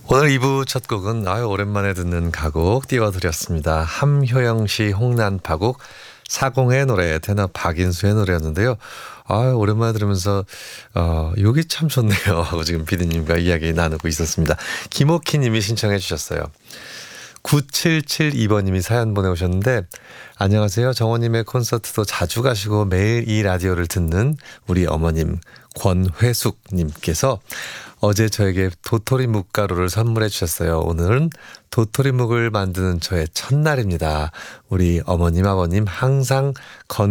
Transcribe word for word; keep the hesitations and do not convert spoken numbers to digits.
오늘 이 부 첫 곡은 아유 오랜만에 듣는 가곡 띄워드렸습니다. 함효영 씨 홍난파곡 사공의 노래, 테너 박인수의 노래였는데요. 아유 오랜만에 들으면서 어, 여기 참 좋네요 하고 지금 피디님과 이야기 나누고 있었습니다. 김옥희 님이 신청해 주셨어요. 구칠칠이 번님이 사연 보내오셨는데, 안녕하세요. 정호님의 콘서트도 자주 가시고 매일 이 라디오를 듣는 우리 어머님 권회숙님께서 어제 저에게 도토리 묵가루를 선물해 주셨어요. 오늘은 도토리 묵을 만드는 저의 첫날입니다. 우리 어머님 아버님 항상 건